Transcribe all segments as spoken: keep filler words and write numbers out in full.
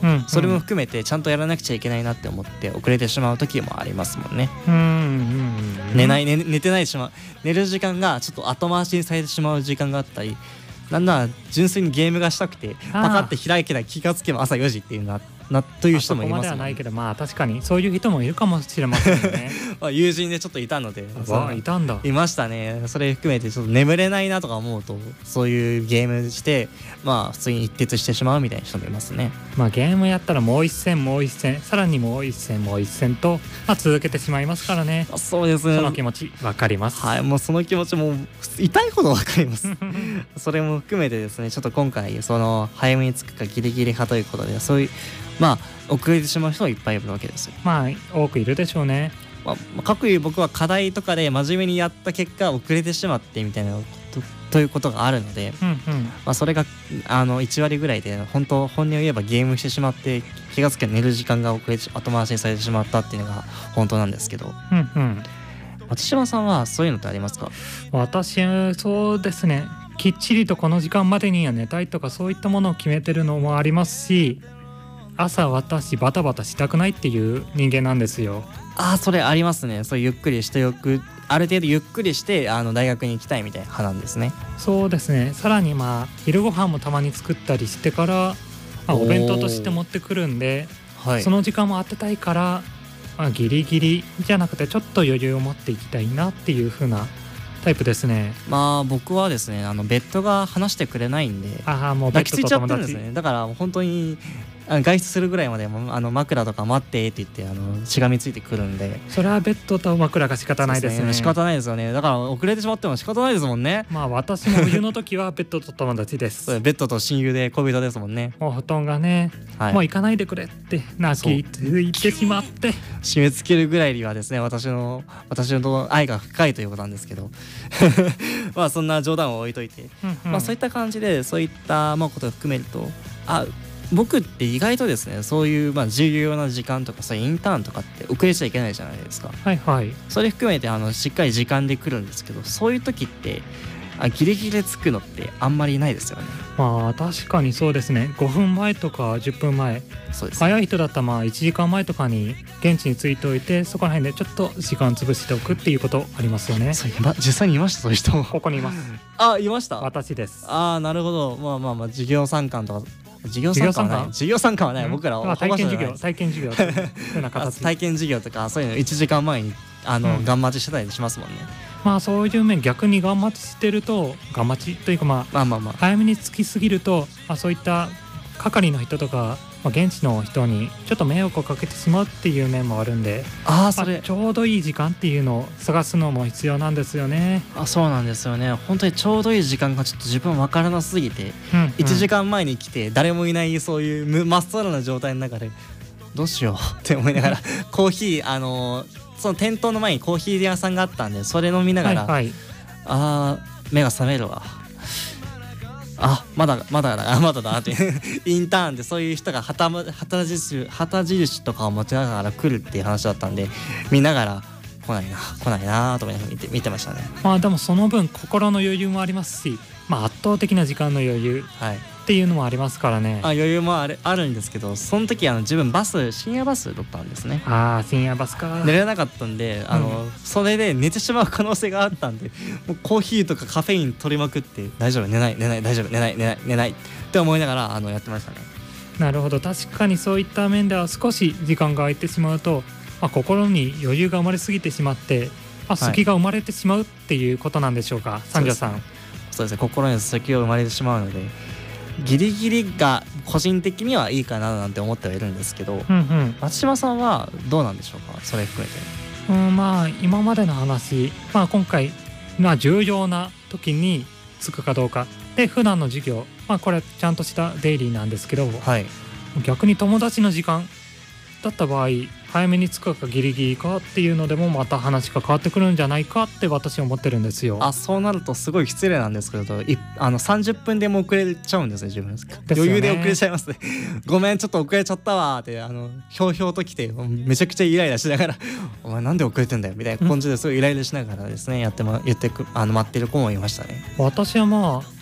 うんうん、 それも含めてちゃんとやらなくちゃいけないなって思って遅れてしまう時もありますもんね。 うんうんうん、 寝ない、寝、寝てないしまう、寝る時間がちょっと後回しにされてしまう時間があったり、なんなら純粋にゲームがしたくてパカって開けたら気がつけば朝よじっていうななという人もいますもんね。 そこまではないけど、まあ確かにそういう人もいるかもしれませんねまあ友人でちょっといたので、 わあいたんだ。 いましたね。それ含めてちょっと眠れないなとか思うと、そういうゲームしてまあ普通に一徹してしまうみたいな人もいますね。 まあゲームやったらもう一戦もう一戦さらにもう一戦もう一戦と、まあ、続けてしまいますからね。 そうですね。 その気持ちわかります。 はい、もうその気持ちも痛いほどわかりますそれも含めてですね、ちょっと今回その早めに着くかギリギリ派ということで、そういうまあ遅れてしまう人がいっぱいいるわけですよ。 まあ多くいるでしょうね。 まあ、かくいう僕は課題とかで真面目にやった結果遅れてしまってみたいなことということがあるので、 うんうん、 まあ、それがあのいち割ぐらいで、本当本音を言えばゲームしてしまって気がつけば寝る時間が遅れて後回しにされてしまったっていうのが本当なんですけど、 うんうん、 松島さんはそういうのってありますか？ 私そうですね、きっちりとこの時間までには寝たいとかそういったものを決めてるのもありますし、朝私バタバタしたくないっていう人間なんですよ。 ああ、それありますね。そうゆっくりしてよく、ある程度ゆっくりしてあの大学に行きたいみたいな派なんですね。 そうですね。さらにまあ昼ご飯もたまに作ったりしてから、まあ、お弁当として持ってくるんで、 はい、 その時間も当てたいから、まあ、ギリギリじゃなくてちょっと余裕を持っていきたいなっていう風なタイプですね。 まあ僕はですね、あのベッドが離してくれないんで、 ああもうベ抱きついちゃってるんですね。だから本当にあの外出するぐらいまでもあの枕とか待ってって言ってあのしがみついてくるんで、 それはベッドと枕が仕方ないですね。 ですね、仕方ないですよね。だから遅れてしまっても仕方ないですもんね。 まあ私も冬の時はベッドと友達ですそう、ベッドと親友で恋人ですもんね。 もう布団がね、はい、もう行かないでくれって泣きついてしまって締め付けるぐらいにはですね、私の私の愛が深いということなんですけどまあそんな冗談を置いといて、うんうん、まあそういった感じでそういったまあことを含めると、あ僕って意外とですね、そういうまあ重要な時間とかそういうインターンとかって遅れちゃいけないじゃないですか。 はいはい。 それ含めてあのしっかり時間で来るんですけど、そういう時ってあギリギリで着くのってあんまりないですよね。 まあ確かにそうですね。ごふんまえとかじゅっぷんまえ、そうですね、早い人だったらまあいちじかんまえとかに現地に着いておいて、そこら辺でちょっと時間潰しておくっていうことありますよね。 そう、ま、実際にいました、そういう人。 ここにいますあ、いました。 私です。 ああ、なるほど。まあまあまあ授業参観とか、授業参観はない、授業参観はない、僕らは体験授業体験授業というふうな形体験授業とかそういうのいちじかんまえにあの、うん、ガン待ちしてたりしますもんね。 まあそういう面、逆にガン待ちしてると、ガン待ちというかまあ、まあまあまあ早めに着きすぎると、まあ、そういった係の人とか、まあ、現地の人にちょっと迷惑をかけてしまうっていう面もあるんで、 ああそれ、 まあ、ちょうどいい時間っていうのを探すのも必要なんですよね。 あ、そうなんですよね。本当にちょうどいい時間がちょっと自分分からなすぎて、うんうん、いちじかんまえに来て誰もいないそういう真っ青な状態の中でどうしようって思いながらコーヒー、あのー、その店頭の前にコーヒー屋さんがあったんで、それ飲みながら、はいはい、あー目が覚めるわ、あまだまだだまだだってインターンでそういう人が旗旗印旗印とかを持ちながら来るっていう話だったんで、見ながら来ないな来ないなと思って見て見てましたね。 まあでもその分心の余裕もありますし、まあ、圧倒的な時間の余裕、はい、っていうのもありますからね。 あ、余裕もある、あるんですけど、その時あの自分バス深夜バス乗ったんですね。 ああ深夜バスか。 寝れなかったんで、あの、うん、それで寝てしまう可能性があったんで、もうコーヒーとかカフェイン取りまくって、大丈夫寝ない寝ない大丈夫寝ない寝ない寝ないって思いながらあのやってましたね。 なるほど、確かにそういった面では少し時間が空いてしまうと、まあ、心に余裕が生まれすぎてしまって、まあ、隙が生まれてしまうっていうことなんでしょうか、はい、三条さん。 そうですね、心に隙が生まれてしまうので、ギリギリが個人的にはいいかななんて思ってはいるんですけど、うんうん、松島さんはどうなんでしょうか、それ含めて。 うん、まあ今までの話、まあ、今回、まあ、重要な時に着くかどうかで、普段の授業、まあ、これちゃんとしたデイリーなんですけど、はい、逆に友達の時間だった場合、早めに着くかギリギリかっていうのでもまた話が変わってくるんじゃないかって私は思ってるんですよ。 あ、そうなるとすごい失礼なんですけど、いあのさんじゅっぷんでも遅れちゃうんですね、自分ですね、余裕で遅れちゃいますねごめんちょっと遅れちゃったわって、あのひょうひょうと来てめちゃくちゃイライラしながらお前なんで遅れてんだよみたいな感じですごいイライラしながらですねやって、ま、言ってくあの待ってる子もいましたね。 私はまあ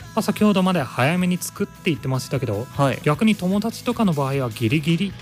あ、先ほどまで早めに着くって言ってましたけど、 はい、 逆に友達とかの場合はギリギリ